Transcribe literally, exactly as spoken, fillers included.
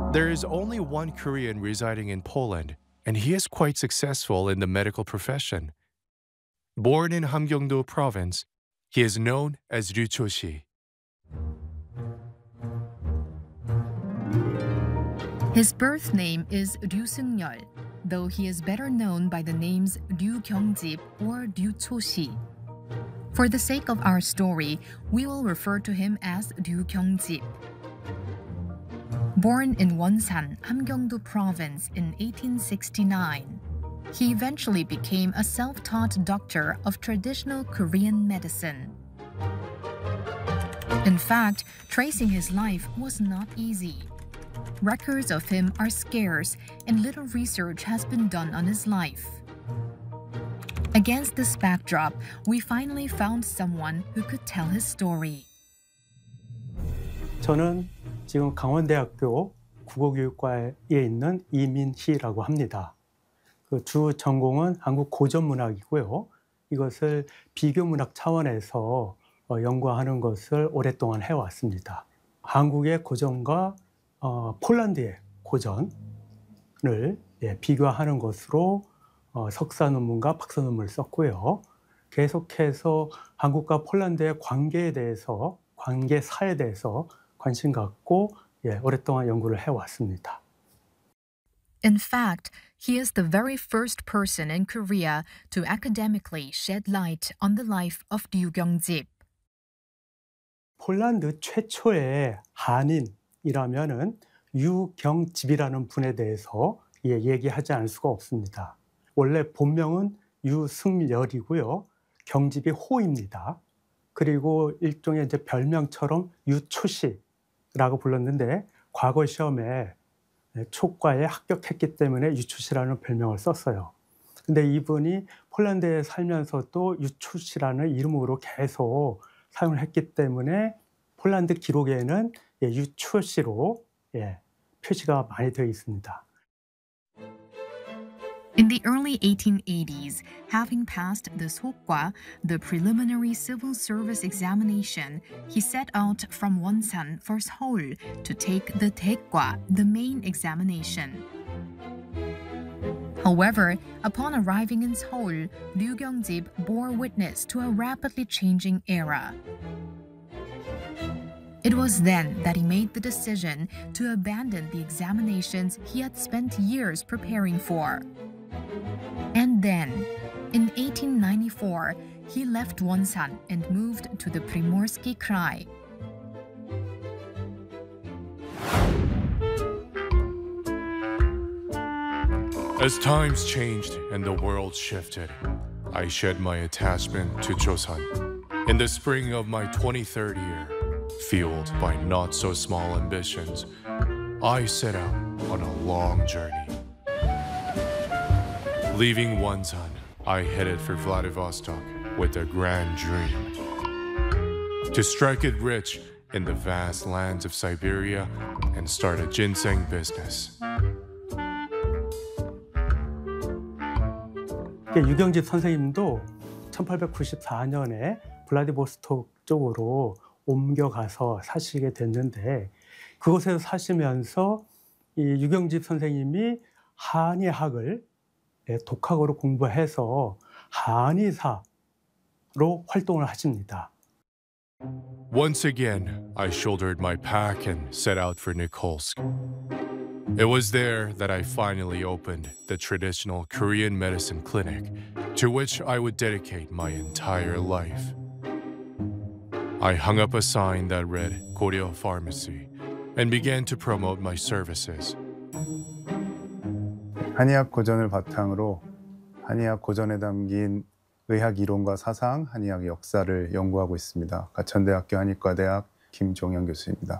There is only one Korean residing in Poland, and he is quite successful in the medical profession. Born in Hamgyongdo province, he is known as Ryu Cho-si. His birth name is Ryu Seung-yeol, though he is better known by the names Ryu Kyung-jip or Ryu Cho-si. For the sake of our story, we will refer to him as Ryu Kyung-jip. Born in Wonsan, Hamgyongdo province in eighteen sixty-nine, he eventually became a self-taught doctor of traditional Korean medicine. In fact, tracing his life was not easy. Records of him are scarce, and little research has been done on his life. Against this backdrop, we finally found someone who could tell his story. 저는 지금 강원대학교 국어교육과에 있는 이민희라고 합니다. 그 주 전공은 한국 고전문학이고요. 이것을 비교문학 차원에서 연구하는 것을 오랫동안 해왔습니다. 한국의 고전과 어, 폴란드의 고전을 예, 비교하는 것으로 어, 석사 논문과 박사 논문을 썼고요. 계속해서 한국과 폴란드의 관계에 대해서, 관계사에 대해서 관심 갖고 예, 오랫동안 연구를 해왔습니다. In fact, he is the very first person in Korea to academically shed light on the life of Ryu Kyung-jip. 폴란드 최초의 한인이라면은 유경집이라는 분에 대해서 예, 얘기하지 않을 수가 없습니다. 원래 본명은 유승열이고요. 경집이 호입니다. 그리고 일종의 이제 별명처럼 유초시라고 불렀는데 과거 시험에 초과에 합격했기 때문에 유초시라는 별명을 썼어요. 근데 이분이 폴란드에 살면서도 유초시라는 이름으로 계속 사용을 했기 때문에 폴란드 기록에는 예, 유초시로 예, 표시가 많이 되어 있습니다. In the early eighteen eighties, having passed the Sokwa, the preliminary civil service examination, he set out from Wonsan for Seoul to take the Taekwa, the main examination. However, upon arriving in Seoul, Ryu Kyung-jip bore witness to a rapidly changing era. It was then that he made the decision to abandon the examinations he had spent years preparing for. And then, in eighteen ninety-four, he left Wonsan and moved to the Primorsky Krai. As times changed and the world shifted, I shed my attachment to Joseon. In the spring of my twenty-third year, fueled by not so small ambitions, I set out on a long journey. Leaving Wonsan, I headed for Vladivostok with a grand dream to strike it rich in the vast lands of Siberia and start a ginseng business. 유경집 선생님도 천팔백구십사 년에 블라디보스토크 쪽으로 옮겨가서 사시게 됐는데 그곳에서 사시면서 이 유경집 선생님이 한의학을 독학으로 공부해서 한의사로 활동을 하십니다. Once again, I shouldered my pack and set out for Nikolsk. It was there that I finally opened the traditional Korean medicine clinic to which I would dedicate my entire life. I hung up a sign that read Koryo Pharmacy and began to promote my services. 한의학 고전을 바탕으로 한의학 고전에 담긴 의학 이론과 사상, 한의학 역사를 연구하고 있습니다. 가천대학교 한의과대학 김종현 교수입니다.